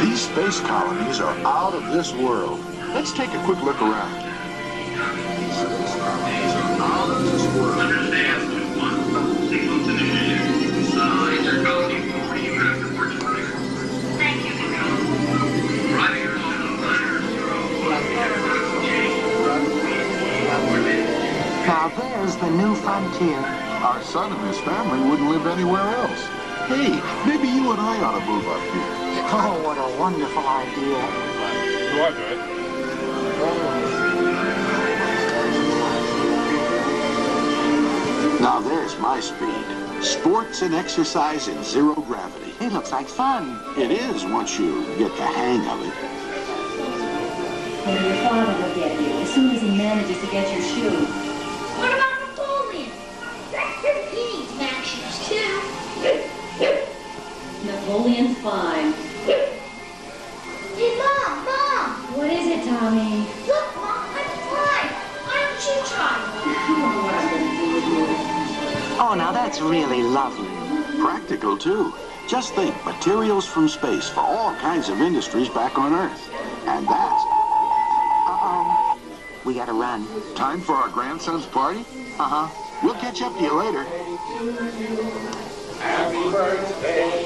These space colonies are out of this world. Let's take a quick look around. These space colonies are out of this world. Understand, 1. Signal to initiated. Enter colony 4, you have report to clear. Thank you, Control. Arriving at home, Clear 01. Now there's the new frontier. Our son and his family wouldn't live anywhere else. Hey, maybe you and I ought to move up here. Oh, what a wonderful idea. You want to do it? Now there's my speed. Sports and exercise in zero gravity. It looks like fun. It is once you get the hang of it. Maybe your father will get you as soon as he manages to get your shoe. What about Napoleon? He needs Mac shoes too. Napoleon's fine. Hey, Mom! What is it, Tommy? Look, Mom, I'm flying. Why don't you try? You know what I'm going to do with you. Oh, now that's really lovely. Practical, too. Just think, materials from space for all kinds of industries back on Earth. And that's... Uh-oh. We gotta run. time for our grandson's party? Uh-huh. We'll catch up to you later. Happy birthday.